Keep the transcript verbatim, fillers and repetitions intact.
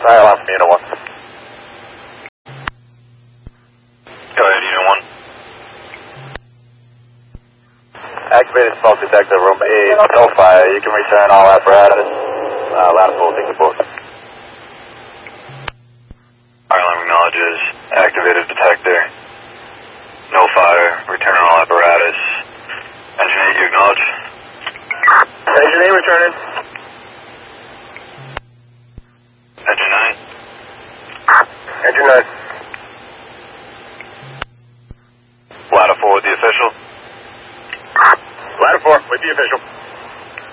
Fire alarm from Unit one. Go ahead, Unit one. Activated smoke detector, room eight, no fire. You can return all apparatus. Uh, Lattifold, take the book. Fire alarm acknowledges. Activated detector. No fire. Return all apparatus. Engine eight, you acknowledge? Engine eight returning. Engine nine? Engine nine. Lattifold with the official? Ladder four, with the official.